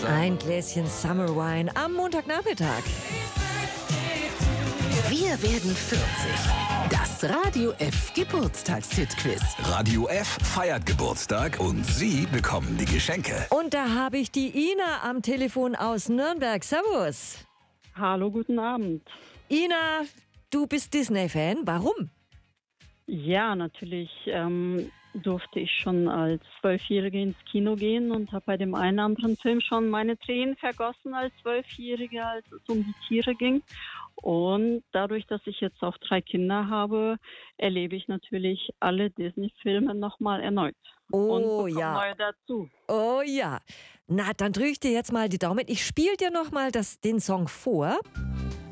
Ein Gläschen Summer Wine am Montagnachmittag. Wir werden 40. Das Radio F Geburtstagshit-Quiz. Radio F feiert Geburtstag und Sie bekommen die Geschenke. Und da habe ich die Ina am Telefon aus Nürnberg. Servus. Hallo, guten Abend. Ina, du bist Disney-Fan. Warum? Ja, natürlich durfte ich schon als 12-Jährige ins Kino gehen und habe bei dem einen anderen Film schon meine Tränen vergossen als 12-Jährige, als es um die Tiere ging. Und dadurch, dass ich jetzt auch 3 Kinder habe, erlebe ich natürlich alle Disney-Filme nochmal erneut. Oh und ja. Neue dazu. Oh ja. Na, dann drücke ich dir jetzt mal die Daumen. Ich spiele dir nochmal den Song vor.